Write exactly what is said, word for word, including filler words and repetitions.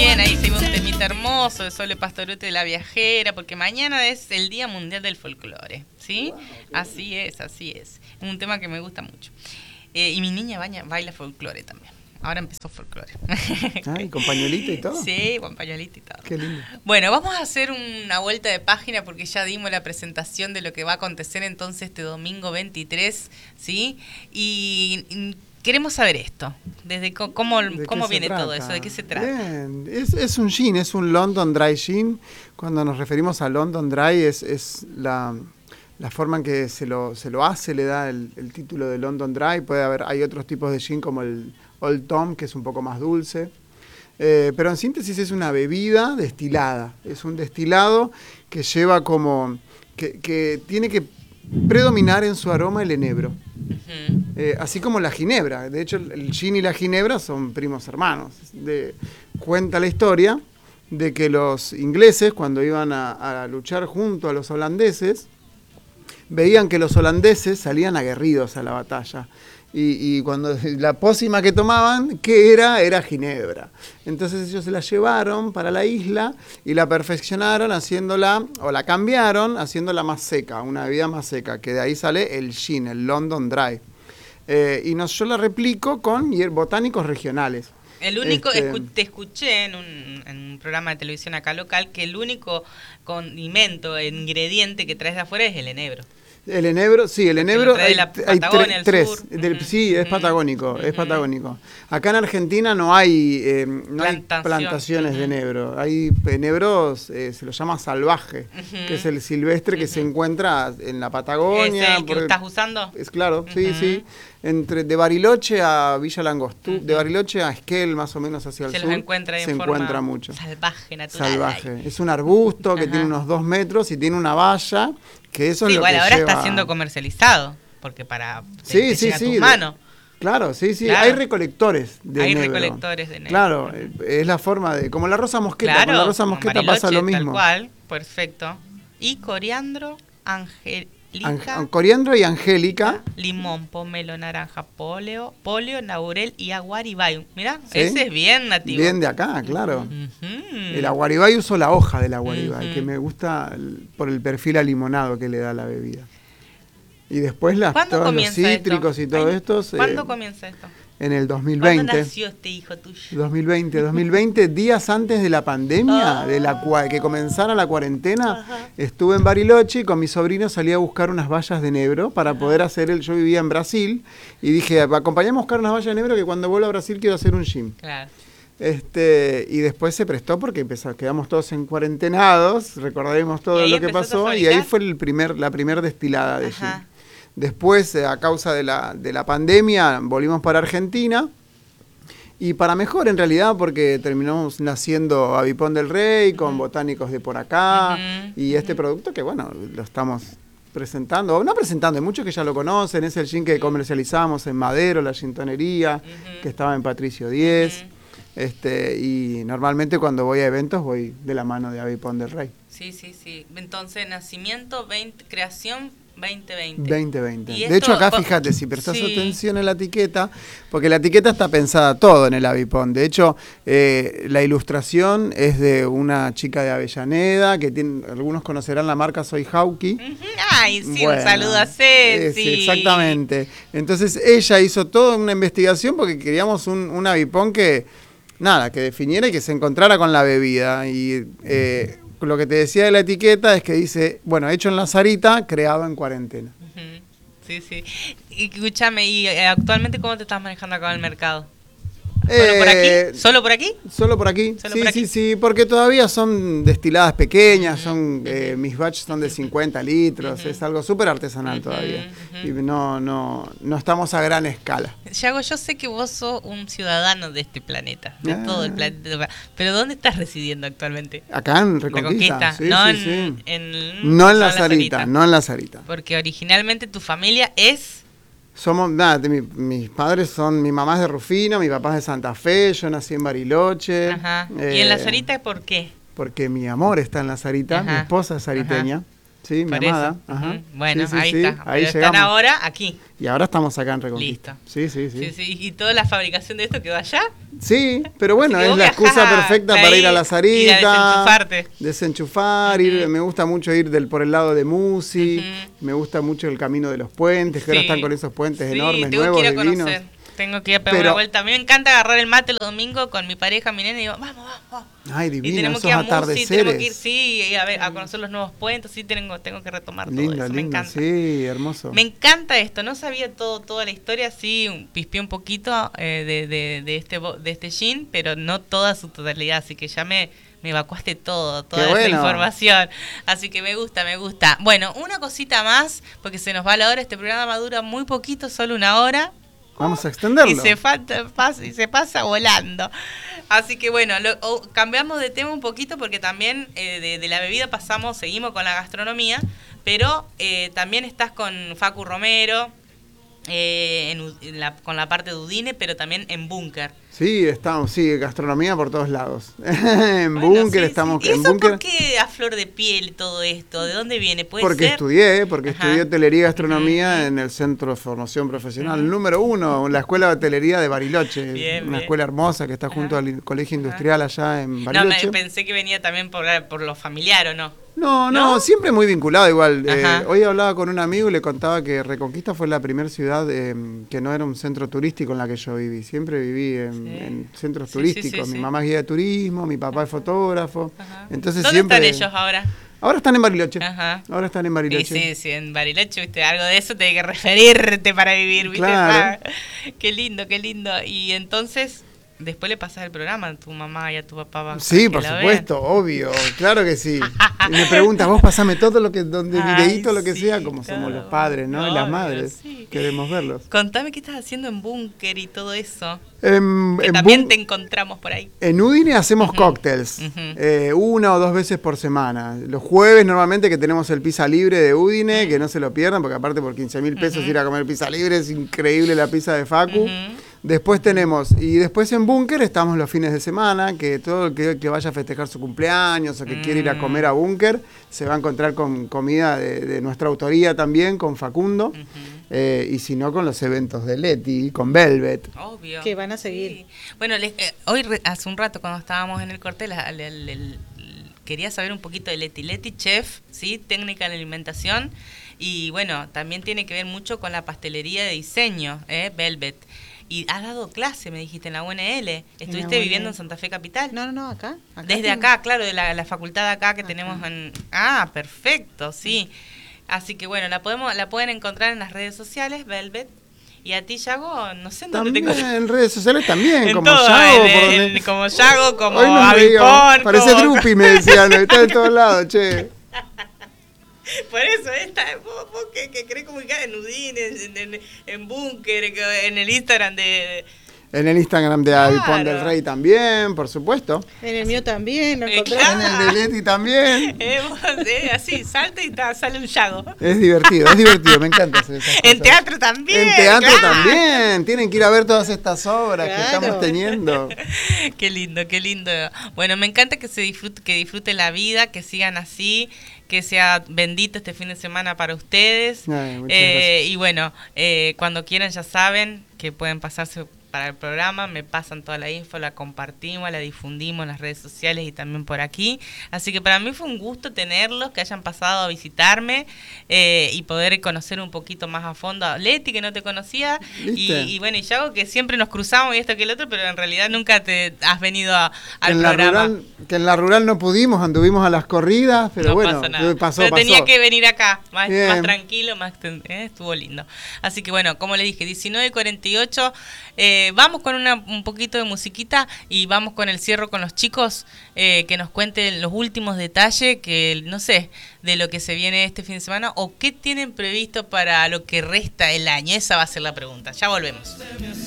bien, ahí se ve un temita hermoso de Sole Pastorutti de La Viajera, porque mañana es el Día Mundial del Folclore, ¿sí? Wow, así es, así es. Un tema que me gusta mucho. Eh, y mi niña baña, baila folclore también. Ahora empezó folclore. Ah, ¿y con pañuelito y todo? Sí, con pañuelito y todo. Qué lindo. Bueno, vamos a hacer una vuelta de página porque ya dimos la presentación de lo que va a acontecer entonces este domingo veintitrés, ¿sí? Y, y queremos saber esto, desde cómo, cómo viene todo eso, de qué se trata. Bien, es, es un gin, es un London Dry Gin. Cuando nos referimos a London Dry es, es la... La forma en que se lo, se lo hace le da el, el título de London Dry. Puede haber, hay otros tipos de gin como el Old Tom, que es un poco más dulce. Eh, pero en síntesis es una bebida destilada. Es un destilado que lleva como, que, que tiene que predominar en su aroma el enebro. Uh-huh. Eh, así como la ginebra. De hecho, el gin y la ginebra son primos hermanos. De, cuenta la historia de que los ingleses, cuando iban a, a luchar junto a los holandeses, veían que los holandeses salían aguerridos a la batalla. Y, y cuando la pócima que tomaban, ¿qué era? Era ginebra. Entonces ellos se la llevaron para la isla y la perfeccionaron haciéndola, o la cambiaron haciéndola más seca, una bebida más seca, que de ahí sale el gin, el London Dry. Eh, y no, yo la replico con botánicos regionales. El único, este, escu te escuché en un, en un programa de televisión acá local, que el único condimento, ingrediente que traes de afuera es el enebro. El enebro, sí, el Porque enebro de hay, la hay Patagonia, tre tres, sur. del, Uh-huh. sí, es uh-huh. patagónico, uh-huh. es patagónico. Acá en Argentina no hay, eh, no hay Plantación. plantaciones uh-huh. de enebro, hay enebros, eh, se lo llama salvaje, uh-huh. que es el silvestre que uh-huh. se encuentra en la Patagonia. ¿Es el que por, estás usando? Es claro, uh-huh. sí, sí. Entre, de Bariloche a Villa Langostú, uh-huh. de Bariloche a Esquel, más o menos hacia el se sur, encuentra se en encuentra mucho. Salvaje, natural. Salvaje. Ahí. Es un arbusto que uh-huh. tiene unos dos metros y tiene una valla, que eso sí, es lo igual que ahora lleva... está siendo comercializado, porque para sí, te, te sí, llega sí, a tus de, manos. Claro, sí, sí, claro. hay recolectores de Hay enebro. recolectores de enebro. Claro, es la forma de... Como la rosa mosqueta, claro, con la rosa mosqueta Bariloche, pasa lo mismo. Tal cual, perfecto. Y coriandro, angélica... Ang coriandro y angélica. Limón, pomelo, naranja, poleo, polio, laurel y aguaribay. Mirá, ¿sí? Ese es bien nativo. Bien de acá, claro. Uh-huh. El aguaribay, uso la hoja del aguaribay, uh-huh. que me gusta el, por el perfil alimonado que le da la bebida. Y después las, todos los cítricos esto? y todo esto. ¿Cuándo eh, comienza esto? En el dos mil veinte. ¿Cuándo nació este hijo tuyo? dos mil veinte, dos mil veinte, días antes de la pandemia, oh. de la que comenzara la cuarentena, ajá. estuve en Bariloche y con mi sobrino salí a buscar unas vallas de enebro para ajá. poder hacer el... Yo vivía en Brasil y dije, acompañame a buscar unas vallas de enebro que cuando vuelva a Brasil quiero hacer un gin. Claro. Este, y después se prestó porque empezó, quedamos todos en cuarentenados, recordaremos todo lo que pasó y ahí fue el primer, la primera destilada de ajá. gin. Después, a causa de la, de la pandemia, volvimos para Argentina. Y para mejor, en realidad, porque terminamos naciendo Avipón del Rey, con uh-huh. botánicos de por acá. Uh-huh. Y este uh-huh. producto que, bueno, lo estamos presentando. No presentando, hay muchos que ya lo conocen. Es el gin que comercializamos en Madero, la gintonería, uh-huh. que estaba en Patricio diez. Uh-huh. Este, y normalmente cuando voy a eventos voy de la mano de Avipón del Rey. Sí, sí, sí. Entonces, nacimiento, veinte, creación... veinte veinte. veinte veinte. De hecho, acá fíjate, si prestás sí. atención a la etiqueta, porque la etiqueta está pensada todo en el Avipón. De hecho, eh, la ilustración es de una chica de Avellaneda, que tiene, algunos conocerán la marca Soy Hauki. Uh-huh. Ay, sí, bueno, un saludo a Ceci. Eh, sí, exactamente. Entonces, ella hizo toda una investigación porque queríamos un, un Avipón que, nada, que definiera y que se encontrara con la bebida. Y... Eh, lo que te decía de la etiqueta es que dice, bueno, hecho en la Sarita, creado en cuarentena. Uh-huh. Sí, sí. Y escúchame, ¿y actualmente cómo te estás manejando acá en el mercado? ¿Solo eh, por aquí? ¿Solo por aquí? Solo por aquí, ¿Solo sí, por aquí? sí, sí, porque todavía son destiladas pequeñas, son eh, mis batches son de cincuenta litros, uh-huh. es algo súper artesanal uh-huh, todavía, uh-huh. y no, no, no estamos a gran escala. Yago, yo sé que vos sos un ciudadano de este planeta, de ah. todo el planeta, pero ¿dónde estás residiendo actualmente? Acá en Reconquista, Reconquista. Sí, no, sí, en, sí. En, no en la Sarita, no en la Sarita. Porque originalmente tu familia es... Somos, nada, mi, mis padres son, mi mamá es de Rufino, mi papá es de Santa Fe, yo nací en Bariloche. Ajá. Eh, ¿Y en la Sarita por qué? Porque mi amor está en la Sarita, ajá. mi esposa es sariteña. Ajá. Sí, mi Por amada. eso. Ajá. Ujú. Bueno, Sí, sí, ahí sí. está. Ahí Pero están llegamos. ahora aquí. Y ahora estamos acá en Reconquista. Listo. Sí, sí, sí. Sí, sí. ¿Y toda la fabricación de esto quedó allá? Sí, pero bueno, Así que es vos la viajás excusa a- perfecta ahí, para ir a la ir a Sarita, desenchufarte. desenchufar, ir, me gusta mucho ir del por el lado de Musi, Ujú. me gusta mucho el camino de los puentes, que ahora Sí. están con esos puentes Sí, enormes, tengo nuevos, que ir a divinos. conocer. Tengo que ir a pegar Pero- una vuelta. A mí me encanta agarrar el mate los domingos con mi pareja, mi nena, y digo, vamos, vamos, vamos. Ay, Y divino, tenemos esos que ir a Musi, tenemos que ir, atardeceres. sí, y a, ver, a conocer los nuevos puentes, sí, tengo, tengo que retomar todo Lindo, eso, me lindo, encanta. sí, hermoso. Me encanta esto, no sabía todo toda la historia, sí, un- pispié un poquito eh, de, de, de este bo- de este jean, pero no toda su totalidad, así que ya me, me evacuaste todo, toda Qué esa bueno. información, así que me gusta, me gusta. Bueno, una cosita más, porque se nos va la hora, este programa dura muy poquito, solo una hora. Vamos a extenderlo. Y se, falta, pasa, y se pasa volando. Así que bueno, lo, o, cambiamos de tema un poquito porque también eh, de, de la bebida pasamos, seguimos con la gastronomía, pero eh, también estás con Facu Romero, eh, en, en la, con la parte de Udine, pero también en Búnker. Sí, estamos, sí, gastronomía por todos lados. en Bueno, Búnker sí, estamos, sí. ¿Y en eso Búnker. por qué a flor de piel todo esto? ¿De dónde viene? ¿Puede Porque ser? estudié, porque Ajá. estudié hotelería y gastronomía Ujú. en el Centro de Formación Profesional Ujú. número uno, la Escuela de Hotelería de Bariloche, Bien, una bien. escuela hermosa que está junto Ajá. al Colegio Industrial allá en No, Bariloche. me, pensé que venía también por, por lo familiar, ¿o no? No, no, ¿No? siempre muy vinculado igual. Eh, Ajá. hoy hablaba con un amigo y le contaba que Reconquista fue la primera ciudad eh, que no era un centro turístico en la que yo viví. Siempre viví en, Sí. en centros Sí, turísticos. sí, sí, Mi sí. mamá es guía de turismo, mi papá es fotógrafo. Ajá. Entonces ¿Dónde siempre... están ellos ahora? Ahora están en Bariloche. Ajá. Ahora están en Y Bariloche. sí, sí, en Bariloche, viste, algo de eso tiene que referirte para vivir, viste. Claro. Ah, qué lindo, qué lindo. Y entonces, después le pasas el programa a tu mamá y a tu papá. para Sí, que por la supuesto, obvio, claro que sí. Y me preguntas, vos pasame todo lo que, donde Ay, videíto, lo que sí, sea, como somos claro. los padres, ¿no? Y las Obvio, madres, sí. queremos verlos. vean. Contame qué estás haciendo en Búnker y todo eso. En, Que en también Bun- te encontramos por ahí. en Udine hacemos Ujú, cócteles, ujú. eh, una o dos veces por semana. Los jueves normalmente que tenemos el pizza libre de Udine, que no se lo pierdan, porque aparte por quince mil pesos Ujú. ir a comer pizza libre es increíble la pizza de Facu. Ujú. Después tenemos, y después en Búnker estamos los fines de semana, que todo el que, que vaya a festejar su cumpleaños o que Mm. quiere ir a comer a Búnker, se va a encontrar con comida de, de nuestra autoría también, con Facundo, Ujú. eh, y si no con los eventos de Leti, con Velvet. Obvio. Que van a seguir. Sí. Bueno, les- eh, hoy re- hace un rato cuando estábamos en el corte, la- la- la- la- quería saber un poquito de Leti. Leti, chef, ¿sí? Técnica en alimentación. Y bueno, también tiene que ver mucho con la pastelería de diseño, ¿eh? Velvet. Y has dado clase, me dijiste, en la U N L. ¿Estuviste U N L. viviendo en Santa Fe Capital? No, no, no, acá. acá Desde tengo- acá, claro, de la, la facultad de acá que Acá. tenemos en... Ah, perfecto, sí. Así que bueno, la podemos la pueden encontrar en las redes sociales, Velvet. Y a ti, Yago, no sé en dónde te También encuentro. en redes sociales también, En como todo, Yago. en- por en- donde- como Yago, como Hoy nos reíamos, Avipón. parece como- Drupi, me decían, está en todos lados, che. Por eso, esta, vos, vos que, que querés comunicar en Udine, en, en, en Búnker, que- en el Instagram de... En el Instagram de Claro. Avipón del Rey también, por supuesto. En el mío también, lo Eh, encontré. claro. En el de Leti también. Eh, vos, eh, así, salta y ta- sale un Yago. Es divertido, es divertido, me encanta hacer esas En cosas. teatro también. En teatro claro. también, tienen que ir a ver todas estas obras que Claro. estamos teniendo. Qué lindo, qué lindo. Bueno, me encanta que se disfrute, que disfruten la vida, que sigan así, que sea bendito este fin de semana para ustedes. Ay, muchas Eh, y bueno, eh, cuando quieran ya saben que pueden pasarse para el programa, me pasan toda la info, la compartimos, la difundimos en las redes sociales y también por aquí. Así que para mí fue un gusto tenerlos, que hayan pasado a visitarme eh, y poder conocer un poquito más a fondo a Leti, que no te conocía, y, ¿Viste? y bueno, y Yago, que siempre nos cruzamos y esto que el otro, pero en realidad nunca te has venido a- al en la programa. rural, que en la rural no pudimos, anduvimos a las corridas, pero No bueno, pasa nada. pasó, pero pasó. tenía que venir acá, más, Bien. más tranquilo, más ten- eh, estuvo lindo. Así que bueno, como le dije, diecinueve cuarenta y ocho, eh, vamos con una, un poquito de musiquita y vamos con el cierre con los chicos, eh, que nos cuenten los últimos detalles, que no sé, de lo que se viene este fin de semana o qué tienen previsto para lo que resta el año. Esa va a ser la pregunta. Ya volvemos.